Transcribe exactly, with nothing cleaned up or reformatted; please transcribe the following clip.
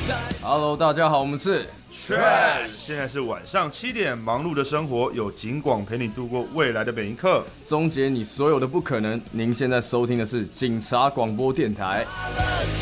Hello， 大家好，我们是 Trash， 现在是晚上七点，忙碌的生活有警广陪你度过未来的每一刻， 终结你所有的不可能。您现在收听的是警察广播电台。